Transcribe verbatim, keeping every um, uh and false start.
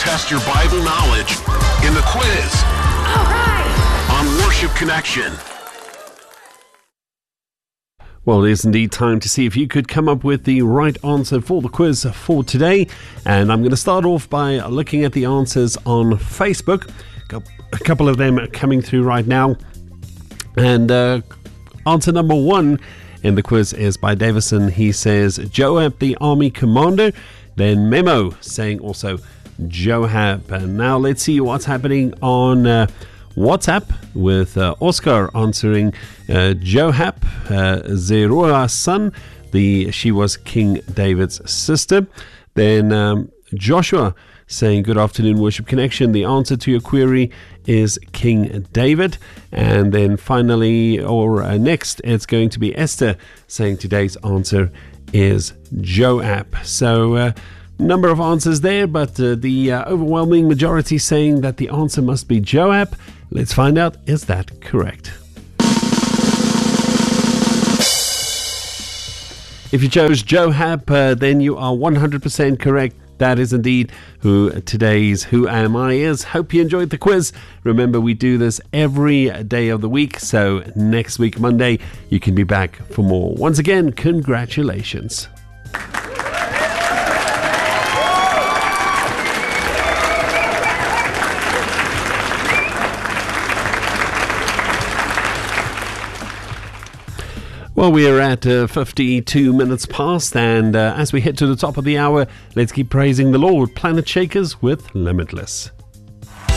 test your Bible knowledge in the quiz. All right. On Worship Connection. Well, it is indeed time to see if you could come up with the right answer for the quiz for today. And I'm going to start off by looking at the answers on Facebook. A couple of them are coming through right now. And uh, answer number one in the quiz is by Davison. He says Joab, the army commander. Then Memo saying also Joab. And now let's see what's happening on uh, WhatsApp with uh, Oscar answering uh, Joab, uh, Zeruah's son. The she was King David's sister. Then um, Joshua saying, good afternoon, Worship Connection. The answer to your query is King David. And then finally, or uh, next, it's going to be Esther saying today's answer is Joab. So, uh, number of answers there, but uh, the uh, overwhelming majority saying that the answer must be Joab. Let's find out, is that correct? If you chose Joab, uh, then you are one hundred percent correct. That is indeed who today's Who Am I is. Hope you enjoyed the quiz. Remember, we do this every day of the week, so next week, Monday, you can be back for more. Once again, congratulations. Well, we are at uh, fifty-two minutes past, and uh, as we head to the top of the hour, let's keep praising the Lord. Planet Shakers with Limitless.